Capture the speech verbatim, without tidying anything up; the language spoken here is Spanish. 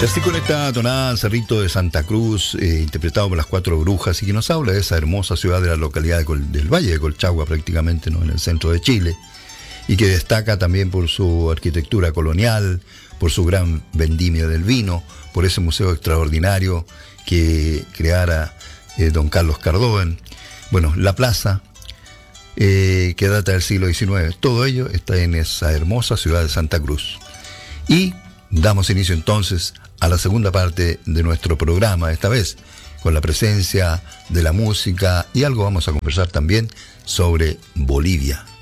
Y así con esta tonada Cerrito de Santa Cruz, eh, interpretado por las Cuatro Brujas, y que nos habla de esa hermosa ciudad de la localidad de Col- del Valle de Colchagua, prácticamente, ¿no?, en el centro de Chile, y que destaca también por su arquitectura colonial, por su gran vendimia del vino, por ese museo extraordinario que creara eh, don Carlos Cardoven. Bueno, la plaza, eh, que data del siglo diecinueve, todo ello está en esa hermosa ciudad de Santa Cruz. Y damos inicio entonces a la segunda parte de nuestro programa, esta vez con la presencia de la música, y algo vamos a conversar también sobre Bolivia.